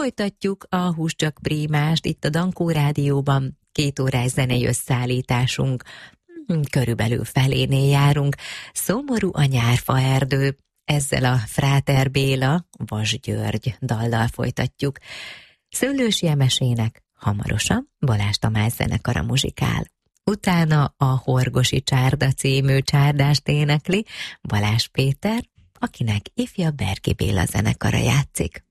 Folytatjuk a Húscsak Prímást itt a Dankó Rádióban. 2 órás zenei összeállításunk. Körülbelül felénél járunk. Szomorú a nyárfa erdő. Ezzel a Fráter Béla, Vas György dallal folytatjuk. Szőlősi Emesének hamarosan Balázs Tamás zenekara muzsikál. Utána a Horgosi Csárda című csárdást énekli Balázs Péter, akinek ifja Berki Béla zenekara játszik.